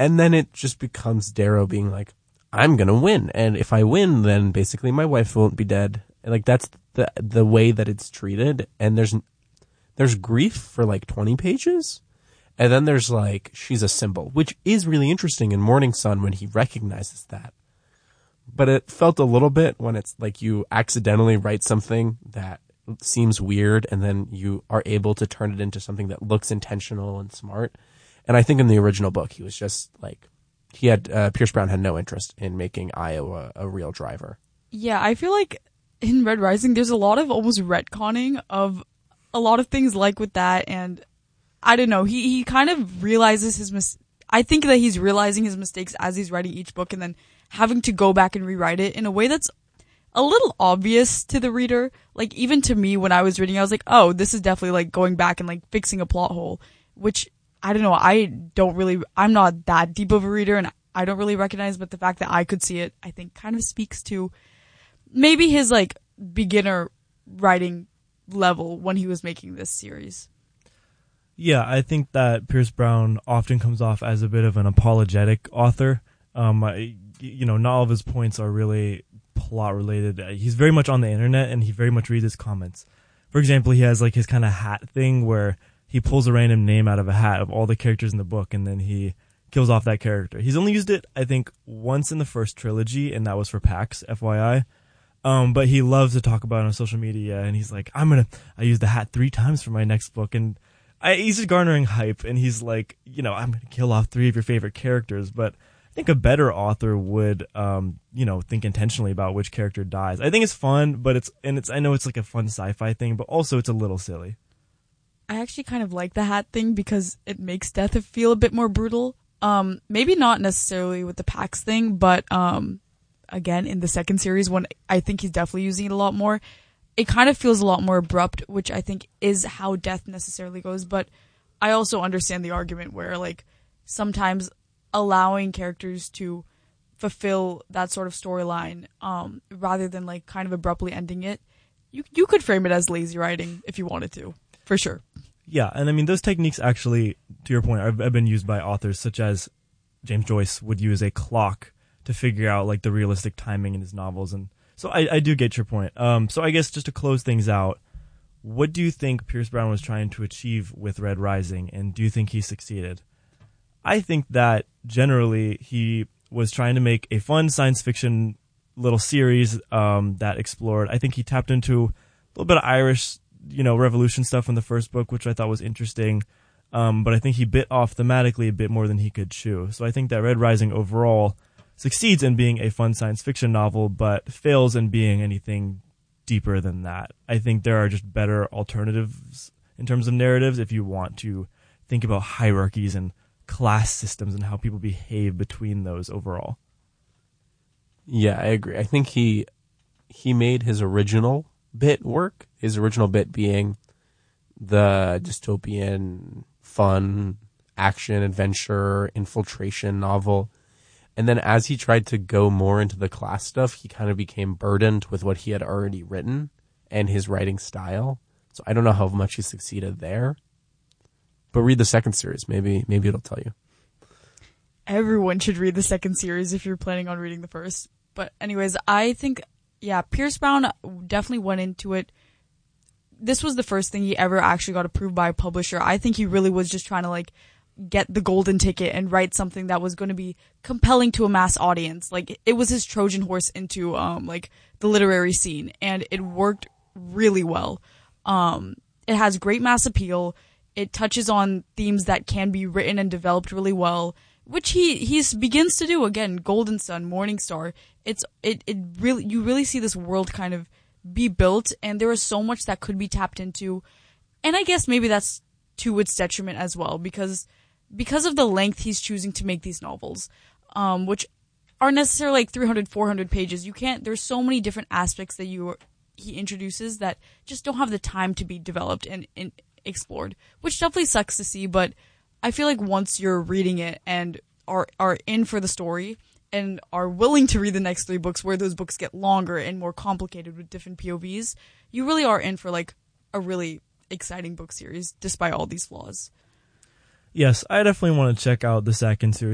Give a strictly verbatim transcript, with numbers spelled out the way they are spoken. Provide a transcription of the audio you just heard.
And then it just becomes Darrow being like, I'm going to win. And if I win, then basically my wife won't be dead. And like, that's the the way that it's treated. And there's there's grief for like twenty pages. And then there's like, she's a symbol, which is really interesting in Morning Sun when he recognizes that. But it felt a little bit when it's like you accidentally write something that seems weird and then you are able to turn it into something that looks intentional and smart. And I think in the original book, he was just like, he had, uh, Pierce Brown had no interest in making Iowa a real driver. Yeah, I feel like in Red Rising, there's a lot of almost retconning of a lot of things like with that. And I don't know, he, he kind of realizes his mis- I think that he's realizing his mistakes as he's writing each book and then having to go back and rewrite it in a way that's a little obvious to the reader. Like, even to me, when I was reading, I was like, oh, this is definitely like going back and like fixing a plot hole, which I don't know. I don't really, I'm not that deep of a reader and I don't really recognize, but the fact that I could see it, I think kind of speaks to maybe his like beginner writing level when he was making this series. Yeah, I think that Pierce Brown often comes off as a bit of an apologetic author. Um, I, you know, not all of his points are really plot related. He's very much on the internet and he very much reads his comments. For example, he has like his kind of hat thing where he pulls a random name out of a hat of all the characters in the book and then he kills off that character. He's only used it, I think, once in the first trilogy, and that was for PAX, F Y I. Um, but he loves to talk about it on social media, and he's like, I'm gonna, I use the hat three times for my next book, and I, he's just garnering hype, and he's like, you know, I'm gonna kill off three of your favorite characters, but I think a better author would, um, you know, think intentionally about which character dies. I think it's fun, but it's, and it's, I know it's like a fun sci-fi thing, but also it's a little silly. I actually kind of like the hat thing because it makes death feel a bit more brutal. Um, maybe not necessarily with the PAX thing, but, um, again, in the second series, when I think he's definitely using it a lot more, it kind of feels a lot more abrupt, which I think is how death necessarily goes. But I also understand the argument where, like, sometimes allowing characters to fulfill that sort of storyline, um, rather than, like, kind of abruptly ending it, you you could frame it as lazy writing if you wanted to, for sure. Yeah, and I mean, those techniques actually, to your point, have, have been used by authors such as James Joyce would use a clock to figure out, like, the realistic timing in his novels. And so I, I do get your point. Um, so I guess just to close things out, what do you think Pierce Brown was trying to achieve with Red Rising, and do you think he succeeded? I think that generally he was trying to make a fun science fiction little series um, that explored. I think he tapped into a little bit of Irish, you know, revolution stuff in the first book, which I thought was interesting. Um, but I think he bit off thematically a bit more than he could chew. So I think that Red Rising overall succeeds in being a fun science fiction novel, but fails in being anything deeper than that. I think there are just better alternatives in terms of narratives if you want to think about hierarchies and class systems and how people behave between those overall. Yeah, I agree. I think he he made his original bit work, his original bit being the dystopian, fun, action, adventure, infiltration novel. And then as he tried to go more into the class stuff, he kind of became burdened with what he had already written and his writing style. So I don't know how much he succeeded there. But read the second series. Maybe maybe it'll tell you. Everyone should read the second series if you're planning on reading the first. But anyways, I think, yeah, Pierce Brown definitely went into it. This was the first thing he ever actually got approved by a publisher. I think he really was just trying to, like, get the golden ticket and write something that was going to be compelling to a mass audience. Like, it was his Trojan horse into, um, like, the literary scene, and it worked really well. Um, it has great mass appeal. It touches on themes that can be written and developed really well, which he, he's begins to do. Again, Golden Sun, Morning Star. It's, it, it really, you really see this world kind of be built, and there is so much that could be tapped into. And I guess maybe that's to its detriment as well, because because of the length he's choosing to make these novels, um, which are necessarily like three hundred, four hundred pages. You can't, there's so many different aspects that you, he introduces that just don't have the time to be developed and, and explored, which definitely sucks to see. But I feel like once you're reading it and are, are in for the story and are willing to read the next three books where those books get longer and more complicated with different P O Vs, you really are in for like a really exciting book series despite all these flaws. Yes, I definitely want to check out the second series.